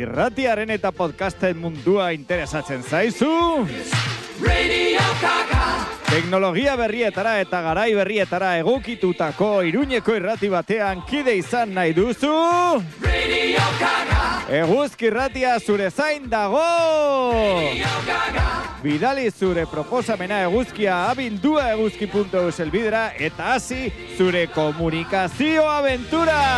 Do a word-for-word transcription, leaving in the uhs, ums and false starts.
irratiaren eta podcasten mundua interesatzen zaizu? Teknologia berrietara eta garai berrietara egokitutako Iruñeko irrati batean kide izan nahi duzu? Eguzki irratia zure zain dago! Bidali zure proposamena eguzkia abildua eguzki puntu eus elbidera eta hasi zure komunikazio abentura!